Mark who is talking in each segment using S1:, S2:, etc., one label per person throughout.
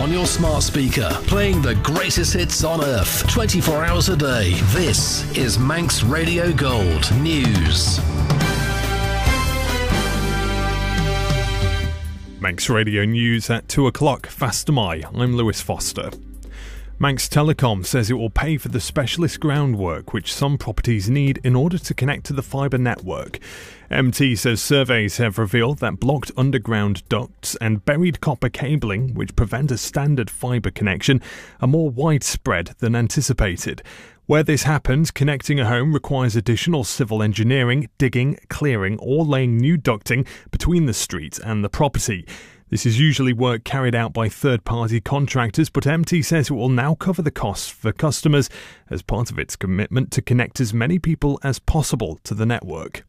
S1: on your smart speaker, playing the greatest hits on earth, 24 hours a day. This is Manx Radio Gold News.
S2: Manx Radio News at 2 o'clock. Fastamai. I'm Lewis Foster. Manx Telecom says it will pay for the specialist groundwork which some properties need in order to connect to the fibre network. MT says surveys have revealed that blocked underground ducts and buried copper cabling, which prevent a standard fibre connection, are more widespread than anticipated. Where this happens, connecting a home requires additional civil engineering, digging, clearing or laying new ducting between the street and the property. This is usually work carried out by third-party contractors, but MT says it will now cover the costs for customers as part of its commitment to connect as many people as possible to the network.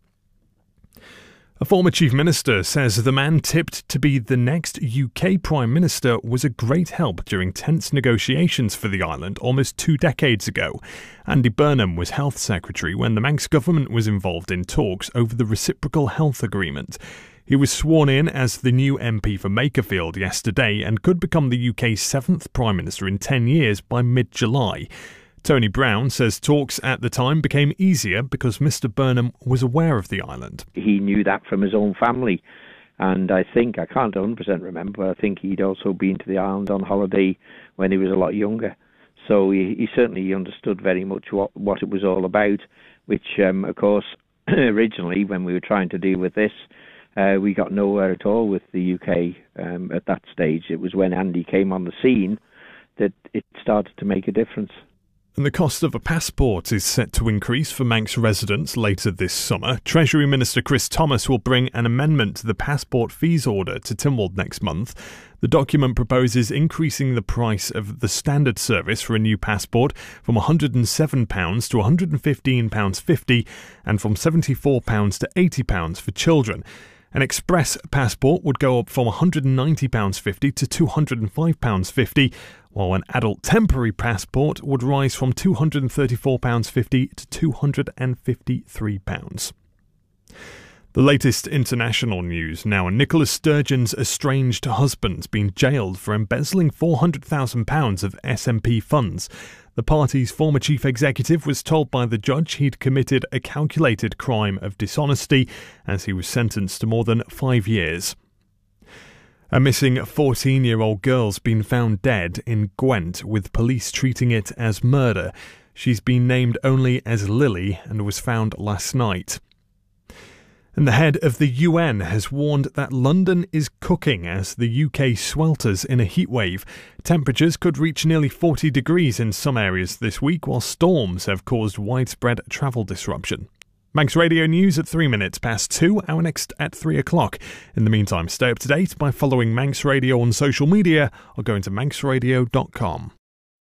S2: A former Chief Minister says the man tipped to be the next UK Prime Minister was a great help during tense negotiations for the island almost 2 decades ago. Andy Burnham was Health Secretary when the Manx government was involved in talks over the Reciprocal Health Agreement. He was sworn in as the new MP for Makerfield yesterday and could become the UK's 7th Prime Minister in 10 years by mid-July. Tony Brown says talks at the time became easier because Mr Burnham was aware of the island.
S3: He knew that from his own family, and I can't 100% remember, but I think he'd also been to the island on holiday when he was a lot younger. So he certainly understood very much what it was all about, which, of course, originally when we were trying to deal with this, we got nowhere at all with the UK at that stage. It was when Andy came on the scene that it started to make a difference.
S2: And the cost of a passport is set to increase for Manx residents later this summer. Treasury Minister Chris Thomas will bring an amendment to the passport fees order to Tynwald next month. The document proposes increasing the price of the standard service for a new passport from £107 to £115.50 and from £74 to £80 for children. An express passport would go up from £190.50 to £205.50, while an adult temporary passport would rise from £234.50 to £253. The latest international news now. Nicola Sturgeon's estranged husband's been jailed for embezzling £400,000 of SNP funds. The party's former chief executive was told by the judge he'd committed a calculated crime of dishonesty as he was sentenced to more than 5 years. A missing 14-year-old girl's been found dead in Gwent, with police treating it as murder. She's been named only as Lily and was found last night. And the head of the UN has warned that London is cooking as the UK swelters in a heatwave. Temperatures could reach nearly 40 degrees in some areas this week, while storms have caused widespread travel disruption. Manx Radio News at 3 minutes past 2, our next at 3 o'clock. In the meantime, stay up to date by following Manx Radio on social media or going to manxradio.com.